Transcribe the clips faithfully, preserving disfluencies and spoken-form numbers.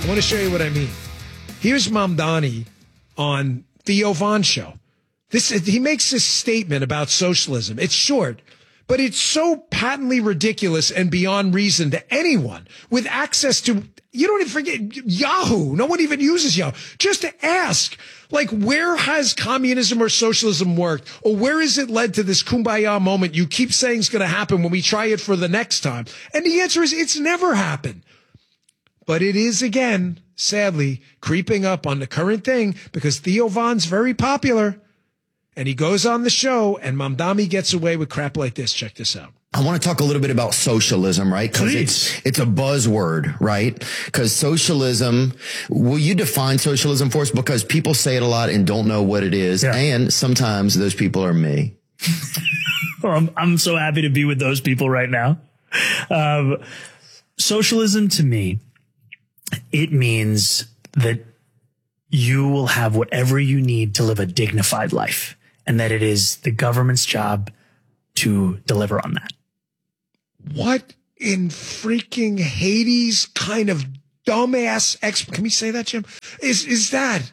want to show you what I mean. Here's Mamdani on Theo Von show. This he makes this statement about socialism. It's short, but it's so patently ridiculous and beyond reason to anyone with access to, you don't even forget Yahoo. No one even uses Yahoo. Just to ask, like, where has communism or socialism worked? Or where has it led to this kumbaya moment you keep saying is going to happen when we try it for the next time? And the answer is it's never happened. But it is, again, sadly, creeping up on the current thing because Theo Von's very popular. And he goes on the show, and Mamdani gets away with crap like this. Check this out. I want to talk a little bit about socialism, right? Because it's it's a buzzword, right? Because socialism, will you define socialism for us? Because people say it a lot and don't know what it is. Yeah. And sometimes those people are me. Well, I'm, I'm so happy to be with those people right now. Um, socialism to me, it means that you will have whatever you need to live a dignified life, and that it is the government's job to deliver on that. What in freaking Hades kind of dumbass ex? Can we say that, Jim? Is is that?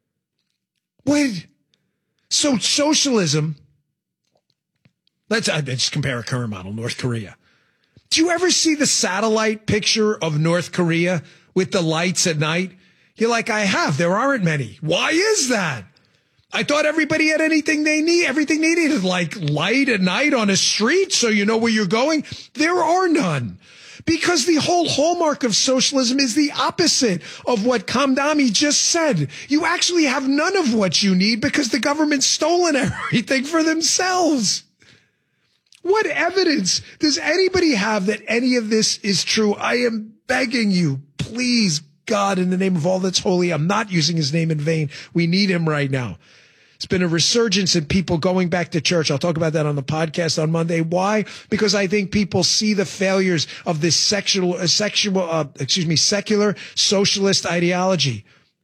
Wait. So socialism. Let's uh, just compare a current model, North Korea. Do you ever see the satellite picture of North Korea with the lights at night? You're like, I have. There aren't many. Why is that? I thought everybody had anything they need. Everything they needed, like light at night on a street so you know where you're going. There are none. Because the whole hallmark of socialism is the opposite of what Mamdani just said. You actually have none of what you need because the government's stolen everything for themselves. What evidence does anybody have that any of this is true? I am begging you, please, God, in the name of all that's holy, I'm not using his name in vain. We need him right now. It's been a resurgence in people going back to church. I'll talk about that on the podcast on Monday. Why? Because I think people see the failures of this sexual, uh, sexual, uh, excuse me, secular socialist ideology.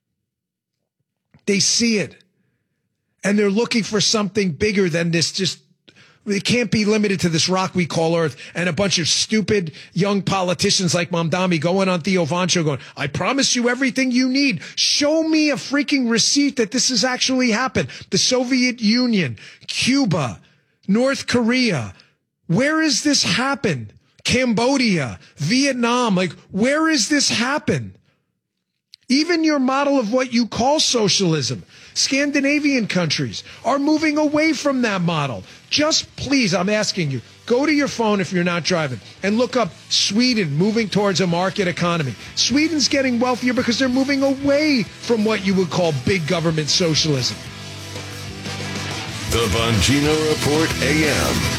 They see it, and they're looking for something bigger than this. Just it can't be limited to this rock we call Earth and a bunch of stupid young politicians like Mamdani going on Theo Von show going, I promise you everything you need. Show me a freaking receipt that this has actually happened. The Soviet Union, Cuba, North Korea. Where has this happened? Cambodia, Vietnam. Like, where has this happened? Even your model of what you call socialism, Scandinavian countries are moving away from that model. Just please, I'm asking you, go to your phone if you're not driving and look up Sweden moving towards a market economy. Sweden's getting wealthier because they're moving away from what you would call big government socialism. The Bongino Report A M.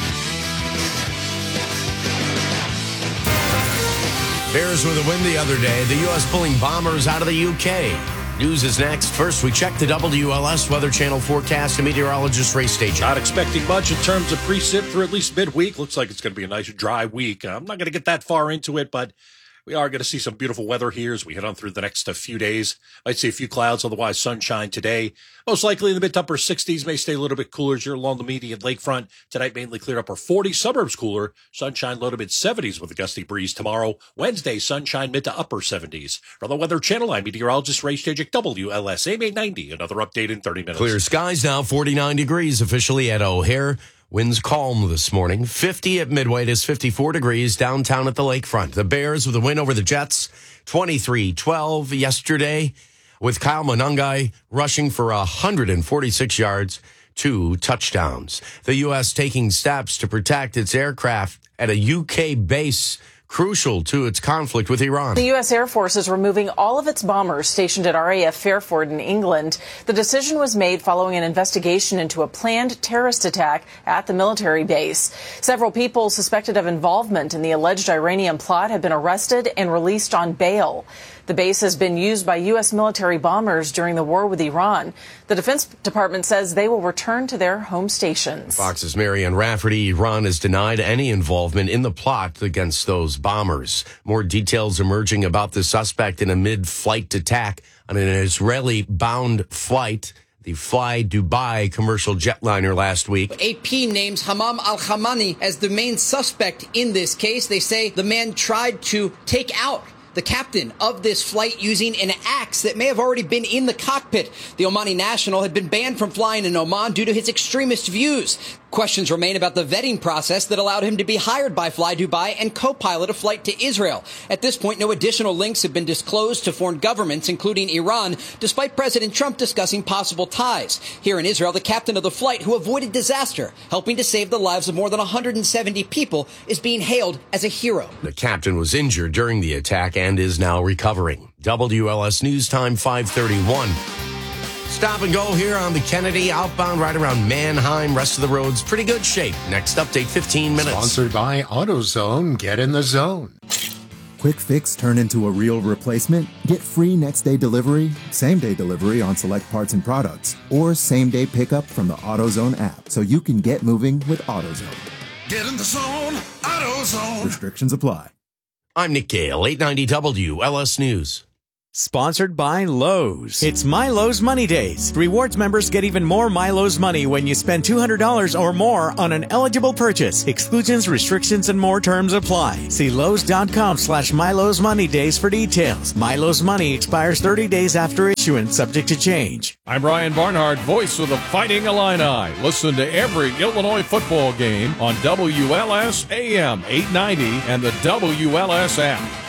Bears with a win the other day. The U S pulling bombers out of the U K. News is next. First, we check the W L S Weather Channel forecast and meteorologist Ray Stage. Not expecting much in terms of precip for at least midweek. Looks like it's going to be a nice dry week. I'm not going to get that far into it, but we are going to see some beautiful weather here as we head on through the next few days. Might see a few clouds, otherwise sunshine today. Most likely in the mid to upper sixties, may stay a little bit cooler as you're along the median lakefront. Tonight, mainly clear upper forties, suburbs cooler. Sunshine low to mid seventies with a gusty breeze tomorrow. Wednesday, sunshine mid to upper seventies. From the Weather Channel, I'm meteorologist Ray Stage, W L S A M eight ninety. Another update in thirty minutes. Clear skies now, forty-nine degrees officially at O'Hare. Winds calm this morning. fifty at Midway. It is fifty-four degrees downtown at the lakefront. The Bears with a win over the Jets, twenty-three twelve yesterday, with Kyle Monangai rushing for one hundred forty-six yards, two touchdowns. The U S taking steps to protect its aircraft at a U K base crucial to its conflict with Iran. The U S Air Force is removing all of its bombers stationed at R A F Fairford in England. The decision was made following an investigation into a planned terrorist attack at the military base. Several people suspected of involvement in the alleged Iranian plot have been arrested and released on bail. The base has been used by U S military bombers during the war with Iran. The Defense Department says they will return to their home stations. Fox's Marianne Rafferty. Iran has denied any involvement in the plot against those bombers. More details emerging about the suspect in a mid-flight attack on an Israeli-bound flight, the Fly Dubai commercial jetliner last week. A P names Hamam al-Hamani as the main suspect in this case. They say the man tried to take out the captain of this flight using an axe that may have already been in the cockpit. The Omani national had been banned from flying in Oman due to his extremist views. Questions remain about the vetting process that allowed him to be hired by Fly Dubai and co-pilot a flight to Israel. At this point, no additional links have been disclosed to foreign governments, including Iran, despite President Trump discussing possible ties. Here in Israel, the captain of the flight, who avoided disaster, helping to save the lives of more than one hundred seventy people, is being hailed as a hero. The captain was injured during the attack and is now recovering. W L S News Time five thirty-one. Stop and go here on the Kennedy outbound right around Mannheim. Rest of the roads, pretty good shape. Next update, fifteen minutes. Sponsored by AutoZone. Get in the zone. Quick fix turn into a real replacement? Get free next day delivery, same day delivery on select parts and products, or same day pickup from the AutoZone app so you can get moving with AutoZone. Get in the zone, AutoZone. Restrictions apply. I'm Nick Gale, eight ninety W L S News. Sponsored by Lowe's. It's My Lowe's Money Days. Rewards members get even more My Lowe's money when you spend two hundred dollars or more on an eligible purchase. Exclusions, restrictions, and more terms apply. See Lowe's.com slash My Lowe's Money Days for details. My Lowe's Money expires thirty days after issuance, subject to change. I'm Ryan Barnhart, voice of the Fighting Illini. Listen to every Illinois football game on W L S A M eight ninety and the W L S app.